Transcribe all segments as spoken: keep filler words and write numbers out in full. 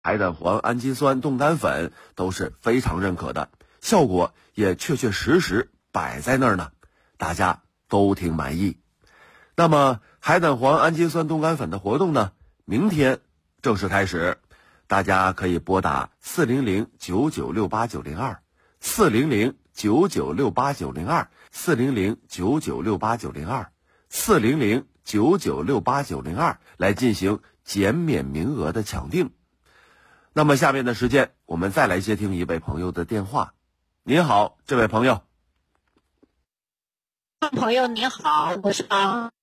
海胆黄氨基酸冻干粉都是非常认可的，效果也确确实实摆在那儿呢，大家都挺满意。那么海胆黄氨基酸冻干粉的活动呢，明天正式开始，大家可以拨打四零零九九六八九零二四零零九九六八九零二四零零九九六八九零二四零零九九六八九零二来进行减免名额的抢订。那么下面的时间，我们再来接听一位朋友的电话。您好，这位朋友。 朋友您好，我是啊，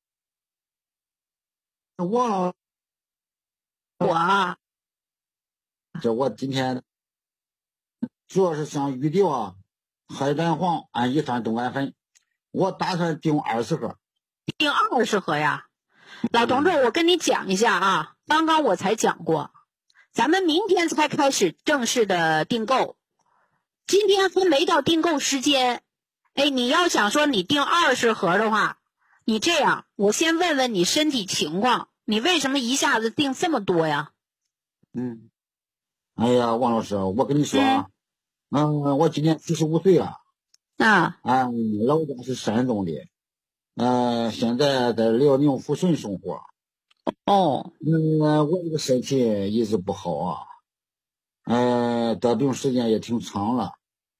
我我啊， 这我今天主要是想预定啊海胆黄氨基酸冻干粉，我打算订二十盒。 订二十盒呀？老同志，我跟你讲一下啊，刚刚我才讲过，咱们明天才开始正式的订购，今天还没到订购时间。哎，你要想说你订二十盒的话，你这样，我先问问你身体情况，你为什么一下子订这么多呀？ 嗯，哎呀，王老师，我跟你说啊，嗯，嗯我今年七十五岁了， 啊， 啊，老家是山东的，呃，现在在辽宁抚顺生活。 哦， 嗯，我这个身体一直不好啊，呃，得病时间也挺长了。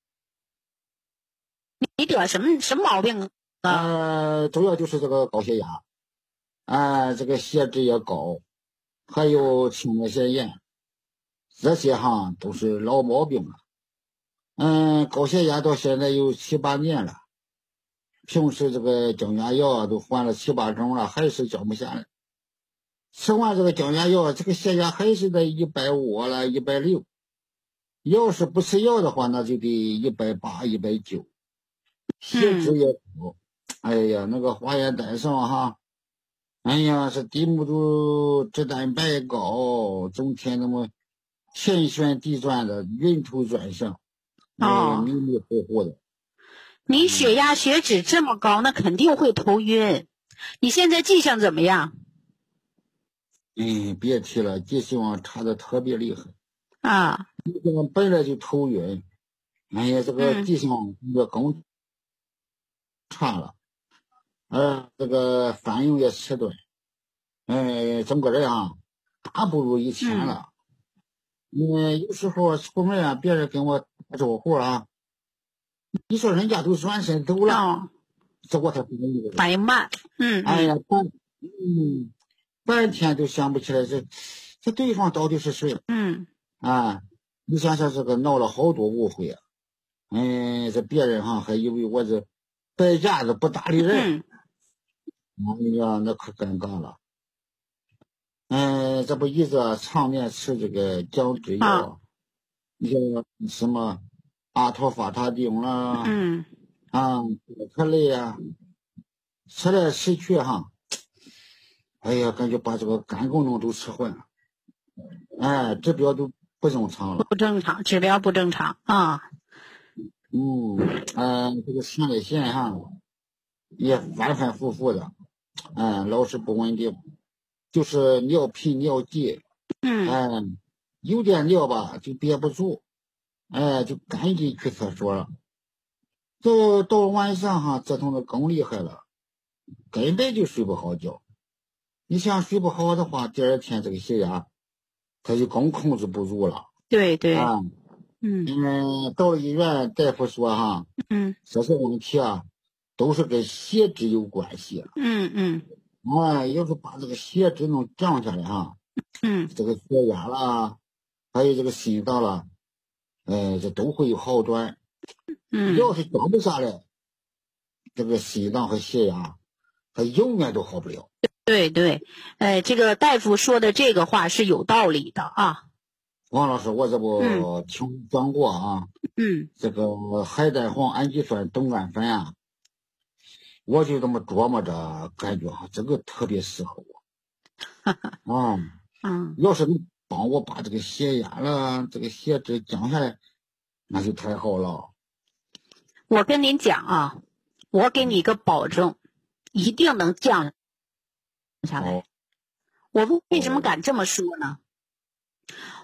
你得什么什么毛病啊？ 呃，主要就是这个高血压，啊、这个血脂也高，还有青霉血炎，这些哈都是老毛病了。嗯，高血压到现在有七八年了，平时这个降压药都换了七八种了，还是降不下来。吃完这个降压药，这个血压还是在一百五了，一百六。要是不吃药的话，那就得一百八、一百九。血脂也高，哎呀，那个化验单上哈，哎呀，是低密度脂蛋白高，整天那么天旋地转的，晕头转向， 哦， 迷迷糊糊的。 你血压血脂这么高，那肯定会头晕。你现在记性怎么样？ 哎，别提了，记性差的特别厉害。 啊， 记性本来就头晕，哎呀，这个嗯记性也更差了，呃，这个反应也迟钝，哎，整个人啊，大不如以前了。嗯，有时候出门啊，别人跟我打招呼啊，你说人家都转身走了， 哦， 这我才反应过来。 反应慢，嗯哎呀，半嗯半天都想不起来这这对方到底是谁嗯啊？你想想这个闹了好多误会啊！哎，这别人哈还以为我这败家子不搭理人， 嗯哎呀，那可尴尬了。嗯，这不一直常年吃这个降脂啊药，你像什么阿托伐他定啦， 嗯， 啊，可类啊，吃来吃去哈，哎呀，感觉把这个肝功能都吃坏了，哎，指标都不正常了。 不正常，指标不正常啊。 嗯，呃，这个前列腺哈也反反复复的，嗯，老是不稳定，就是尿频尿急， 嗯嗯，有点尿吧就憋不住，哎，就赶紧去厕所了。这到晚上哈折腾的更厉害了，根本就睡不好觉。你想睡不好的话，第二天这个血压它就更控制不住了对对， 啊。 嗯嗯，到了医院，大夫说哈， 嗯这些问题啊，都是跟血脂有关系。 嗯嗯哎，要是把这个血脂能降下来哈， 嗯， 这个血压啦，还有这个心脏啦，呃，这都会有好转。 嗯， 要是降不下来，这个心脏和血压，它永远都好不了。 对对，呃，这个大夫说的这个话是有道理的啊。 王老师，我这不嗯听讲过啊， 嗯这个海胆黄氨基酸冻干粉啊，我就这么琢磨着，感觉哈，这个特别适合我。啊， 嗯， 要是能帮我把这个血压了，这个血脂降下来，那就太好了。 我跟您讲啊，我给你一个保证，一定能降下来。 哦我为什么敢这么说呢？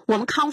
我们康